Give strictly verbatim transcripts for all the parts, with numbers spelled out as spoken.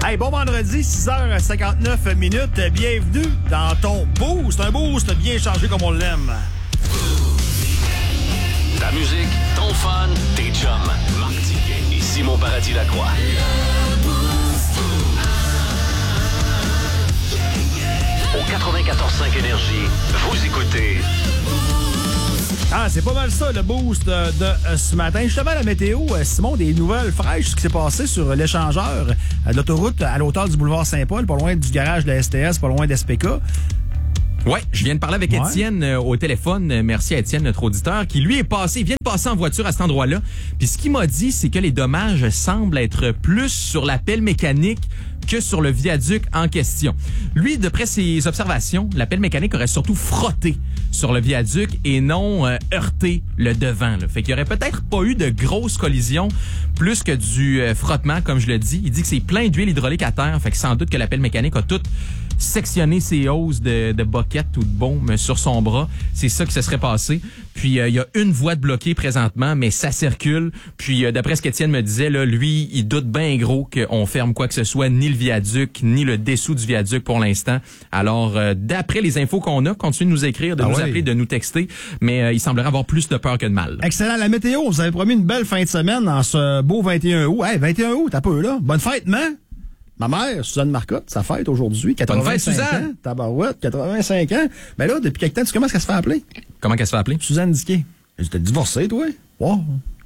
Hey, bon vendredi, six heures cinquante-neuf minutes. Bienvenue dans ton boost. Un boost bien chargé comme on l'aime. Ta musique, ton fun, tes chums. Marc Tiquet et Simon Paradis-Lacroix. Au quatre-vingt-quatorze cinq Énergie, vous écoutez... Ah, c'est pas mal ça, le boost de, de ce matin. Justement, la météo, Simon, des nouvelles fraîches, ce qui s'est passé sur l'échangeur de l'autoroute à l'auteur du boulevard Saint-Paul, pas loin du garage de la S T S, pas loin d'S P K. Oui, je viens de parler avec ouais. Étienne euh, au téléphone. Merci à Étienne, notre auditeur, qui lui est passé, il vient de passer en voiture à cet endroit-là. Puis ce qu'il m'a dit, c'est que les dommages semblent être plus sur la pelle mécanique que sur le viaduc en question. Lui, d'après ses observations, la pelle mécanique aurait surtout frotté sur le viaduc et non euh, heurté le devant. Là. Fait qu'il y aurait peut-être pas eu de grosses collisions, plus que du euh, frottement, comme je le dis. Il dit que c'est plein d'huile hydraulique à terre, fait que sans doute que la pelle mécanique a tout sectionner ses hausses de, de boquettes ou de baume sur son bras. C'est ça qui se serait passé. Puis, il euh, y a une voie de bloquée présentement, mais ça circule. Puis, euh, d'après ce qu'Étienne me disait, là, lui, il doute bien gros qu'on ferme quoi que ce soit, ni le viaduc, ni le dessous du viaduc pour l'instant. Alors, euh, d'après les infos qu'on a, continuez de nous écrire, de ah nous ouais. appeler, de nous texter, mais euh, il semblerait avoir plus de peur que de mal. Excellent. La météo, vous avez promis une belle fin de semaine en ce beau vingt et un août. Hey, vingt et un août, t'as peu, là. Bonne fête, man! Ma mère, Suzanne Marcotte, sa fête aujourd'hui, quatre-vingt-cinq ans. Tabarouette, quatre-vingt-cinq ans. Mais là, depuis quelque temps, tu commences à se faire appeler? Comment qu'elle se fait appeler? Suzanne Diquet. Tu t'es divorcé, toi? Wow.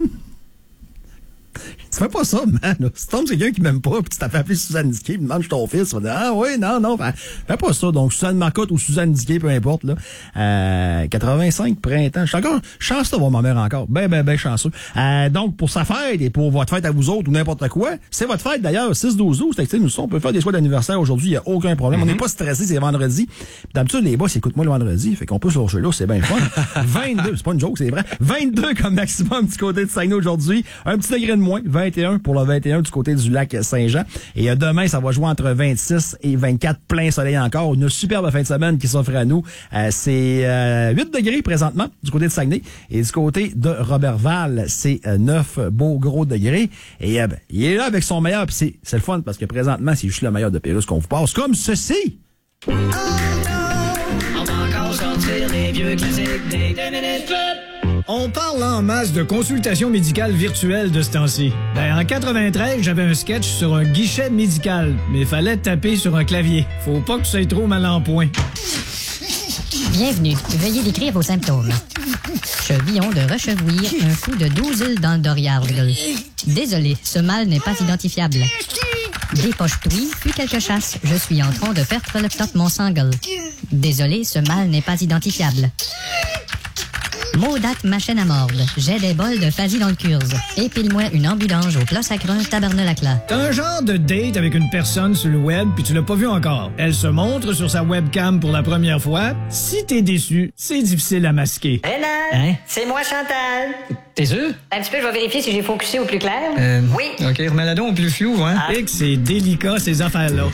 Tu fais pas ça, man. Là. Si tu tombes quelqu'un qui m'aime pas, puis tu t'as fait appeler Suzanne Diquet, il me demande je suis ton fils, tu vas dire ah oui, non, non, ben, fais pas ça. Donc Suzanne Marcotte ou Suzanne Diquet, peu importe, là. Euh, quatre-vingt-cinq, printemps. Je suis encore chanceux d'avoir ma mère encore. Ben, ben, ben chanceux. Euh, donc, pour sa fête et pour votre fête à vous autres ou n'importe quoi, c'est votre fête d'ailleurs, six douze août, c'est que nous on peut faire des soins d'anniversaire aujourd'hui, il n'y a aucun problème. Mm-hmm. On n'est pas stressé, c'est vendredi. D'habitude, les boss, écoute-moi le vendredi, fait qu'on peut se lâcher là, c'est bien fun. vingt-deux, c'est pas une joke, c'est vrai. vingt-deux comme maximum du côté de Saguenay aujourd'hui. Un petit degré de moins, vingt et un pour le vingt et un du côté du lac Saint-Jean. Et euh, demain, ça va jouer entre vingt-six et vingt-quatre, plein soleil encore. Une superbe fin de semaine qui s'offre à nous. Euh, c'est euh, huit degrés présentement du côté de Saguenay. Et du côté de Robertval, c'est euh, neuf beaux gros degrés. Et euh, ben, il est là avec son meilleur. Puis c'est, c'est le fun parce que présentement, c'est juste le meilleur de Pérus qu'on vous passe. Comme ceci. Oh non, on va encore sortir les vieux classiques des deux minutes pop. On parle en masse de consultation médicale virtuelle de ce temps-ci. Ben, en quatre-vingt-treize, j'avais un sketch sur un guichet médical, mais il fallait taper sur un clavier. Faut pas que tu sois trop mal en point. Bienvenue. Veuillez décrire vos symptômes. Chevillon de rechevouir, un fou de douze îles dans le Doriarde. Désolé, ce mal n'est pas identifiable. Dépoche-toi, puis quelques chasses. Je suis en train de perdre le top mon sangle. Désolé, ce mal n'est pas identifiable. Maudate machine à mordre. J'ai des bols de phasie dans le curse. Épile-moi une ambulange au plat sacrun tabernacle-là. T'as un genre de date avec une personne sur le web puis tu l'as pas vu encore. Elle se montre sur sa webcam pour la première fois. Si t'es déçu, c'est difficile à masquer. Rénal, Hein? c'est moi Chantal. T'es sûr? Un petit peu, je vais vérifier si j'ai focusé au plus clair. Euh, Oui. OK, remets la donc au plus flou, hein? Ah. Et que c'est délicat, ces affaires-là.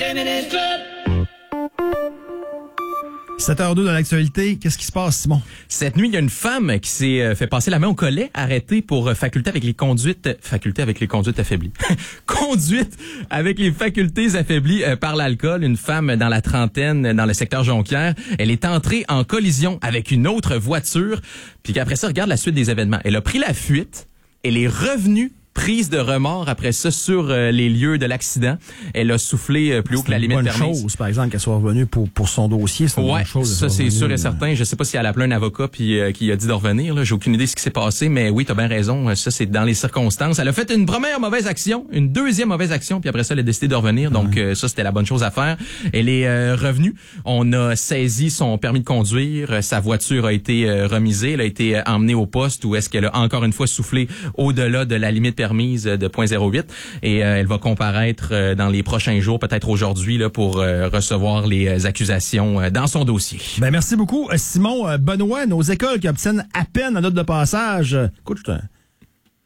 sept heures deux dans l'actualité. Qu'est-ce qui se passe, Simon? Cette nuit, il y a une femme qui s'est euh, fait passer la main au collet, arrêtée pour euh, faculté avec les conduites... Euh, faculté avec les conduites affaiblies. Conduite avec les facultés affaiblies euh, par l'alcool. Une femme dans la trentaine, euh, dans le secteur Jonquière. Elle est entrée en collision avec une autre voiture. Puis qu'après ça, regarde la suite des événements. Elle a pris la fuite. Elle est revenue prise de remords après ça sur euh, les lieux de l'accident. Elle a soufflé euh, plus haut que la limite permise. C'est une bonne permise. chose, par exemple, qu'elle soit revenue pour, pour son dossier. C'est une ouais, bonne chose. ça c'est sûr et euh... certain. Je sais pas si elle a appelé un avocat puis euh, qui a dit de revenir. Là. J'ai aucune idée de ce qui s'est passé, mais oui, t'as bien raison. Ça, c'est dans les circonstances. Elle a fait une première mauvaise action, une deuxième mauvaise action, puis après ça, elle a décidé de revenir. Donc, ouais. euh, ça, c'était la bonne chose à faire. Elle est euh, revenue. On a saisi son permis de conduire. Sa voiture a été euh, remisée. Elle a été euh, emmenée au poste où est-ce qu'elle a encore une fois soufflé au-delà de la limite permise de zéro zéro huit et euh, elle va comparaître euh, dans les prochains jours, peut-être aujourd'hui, là, pour euh, recevoir les euh, accusations euh, dans son dossier. Ben merci beaucoup, Simon. Benoît, nos écoles qui obtiennent à peine la note de passage. Écoute, je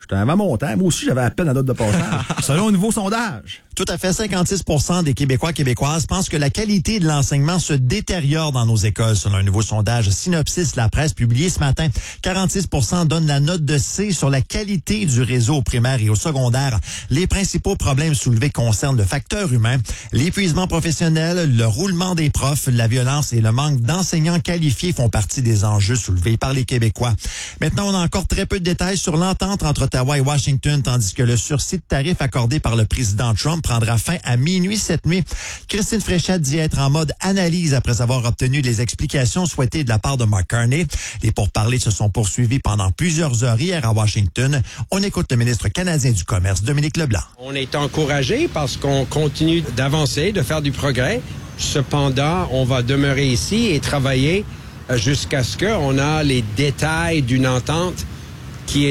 J'étais avant mon temps. Moi aussi, j'avais à peine la note de passage. Selon un nouveau sondage. Tout à fait, cinquante-six pour cent des Québécois et Québécoises pensent que la qualité de l'enseignement se détériore dans nos écoles, selon un nouveau sondage Synopsis La Presse publié ce matin. quarante-six pour cent donnent la note de C sur la qualité du réseau au primaire et au secondaire. Les principaux problèmes soulevés concernent le facteur humain, l'épuisement professionnel, le roulement des profs, la violence et le manque d'enseignants qualifiés font partie des enjeux soulevés par les Québécois. Maintenant, on a encore très peu de détails sur l'entente entre Ottawa et Washington, tandis que le sursis de tarifs accordé par le président Trump prendra fin à minuit cette nuit. Christine Fréchette dit être en mode analyse après avoir obtenu les explications souhaitées de la part de Mark Carney. Les pourparlers se sont poursuivis pendant plusieurs heures hier à Washington. On écoute le ministre canadien du Commerce, Dominique Leblanc. On est encouragé parce qu'on continue d'avancer, de faire du progrès. Cependant, on va demeurer ici et travailler jusqu'à ce qu'on a les détails d'une entente